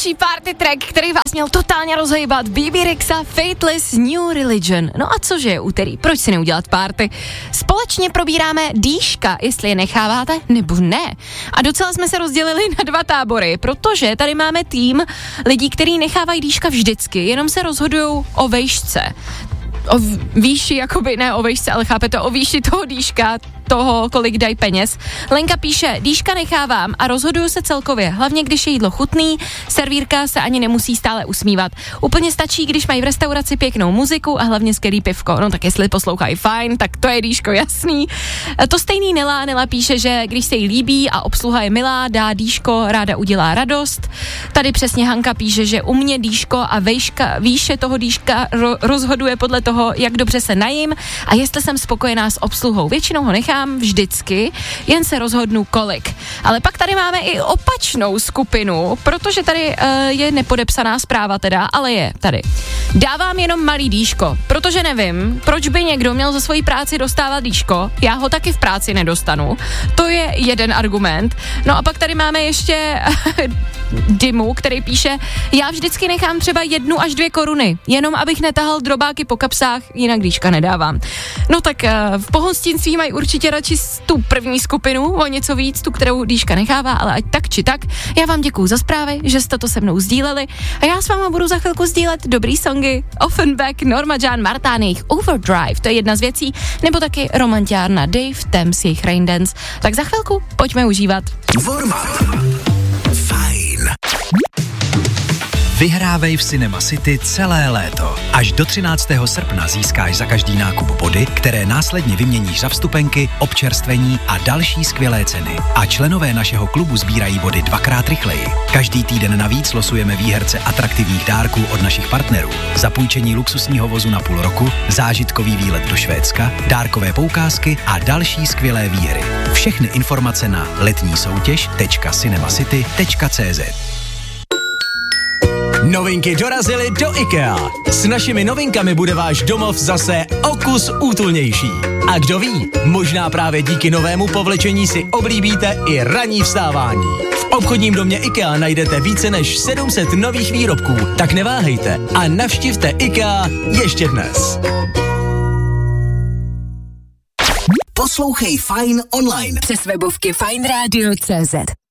další party track, který vás měl totálně rozhejbat. Bebe Rexha, Faithless, New Religion. No a cože je úterý, proč si neudělat party? Společně probíráme dýška, jestli je necháváte nebo ne. A docela jsme se rozdělili na dva tábory, protože tady máme tým lidí, kteří nechávají dýška vždycky, jenom se rozhodují o vejšce. O výši, jakoby, ne o vejšce, ale chápete, o výši toho dýška, toho, kolik dají peněz. Lenka píše, dýška nechávám a rozhoduju se celkově, hlavně když je jídlo chutný, servírka se ani nemusí stále usmívat. Úplně stačí, když mají v restauraci pěknou muziku a hlavně skvělý pivko. No tak jestli poslouchají fajn, tak to je dýško jasný. To stejný Nela píše, že když se jí líbí a obsluha je milá, dá dýško, ráda udělá radost. Tady přesně Hanka píše, že u mě dýško a výše toho dýška rozhoduje podle toho, jak dobře se najím a jestli jsem spokojená s obsluhou. Většinou ho nechám vždycky, jen se rozhodnu kolik. Ale pak tady máme i opačnou skupinu, protože tady je nepodepsaná zpráva teda, ale je tady. Dávám jenom malý dýško, protože nevím, proč by někdo měl za svoji práci dostávat dýško, já ho taky v práci nedostanu. To je jeden argument. No a pak tady máme ještě Dimu, který píše, já vždycky nechám třeba 1 až 2 koruny, jenom abych netahal drobáky po kapsách, jinak dýška nedávám. No tak v pohostinství mají určitě radši tu první skupinu, o něco víc, tu, kterou dýška nechává, ale ať tak či tak. Já vám děkuju za zprávy, že jste to se mnou sdíleli a já s váma budu za chvilku sdílet dobrý songy. Offenbach, Norma Jean Martin, jejich Overdrive, to je jedna z věcí, nebo taky romantiárna Dave Thames, jejich Raindance. Tak za chvilku pojďme užívat. Fajn. Vyhrávej v Cinema City celé léto. Až do 13. srpna získáš za každý nákup body, které následně vyměníš za vstupenky, občerstvení a další skvělé ceny. A členové našeho klubu sbírají body 2x rychleji. Každý týden navíc losujeme výherce atraktivních dárků od našich partnerů. Zapůjčení luxusního vozu na půl roku, zážitkový výlet do Švédska, dárkové poukázky a další skvělé výhry. Všechny informace na letnísoutěž.cinemacity.cz. Novinky dorazily do IKEA. S našimi novinkami bude váš domov zase o kus útulnější. A kdo ví, možná právě díky novému povlečení si oblíbíte i ranní vstávání. V obchodním domě IKEA najdete více než 700 nových výrobků, tak neváhejte a navštivte IKEA ještě dnes. Poslouchej Fajn online Přes webovky fajnradio.cz.